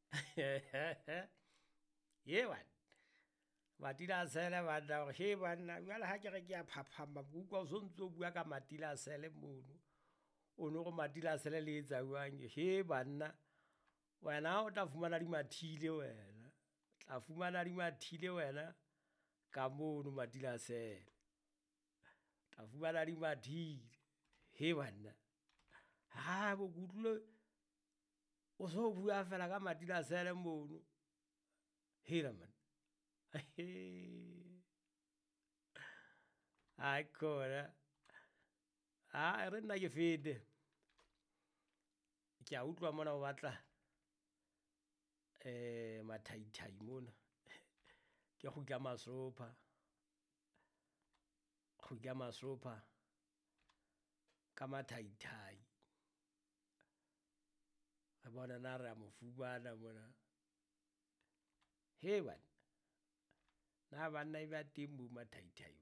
Ye wan Matila sele banna he banna jwale ha ke re ke a phaphama ke utlwa o so ntso o bua ka Matila sele mono o no go Matila sele le etsa jwang he banna wena o tla fumana di mathile wena tla fumana di mathile wena ka mono Matila sele tla fumana di mathile he banna ha bo kutlwe o so bua fela ka Matila sele mono hela man ai khona re nna ke fete ke a utlwa mona o batla mathaithai mona ke go ka masopha ka mathaithai ga bona na re a mofubana mona he bana na banna e ba teng mo mathaithai